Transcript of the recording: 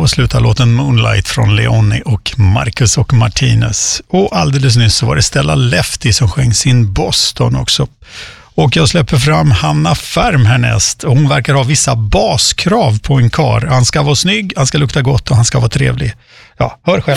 avslutar låten Moonlight från Leoni och Marcus och Martinez. Och alldeles nyss så var det Stella Lefty som sjöng sin Boston också. Och jag släpper fram Hanna Färm härnäst. Hon verkar ha vissa baskrav på en kar. Han ska vara snygg, han ska lukta gott och han ska vara trevlig. Ja, hör själv.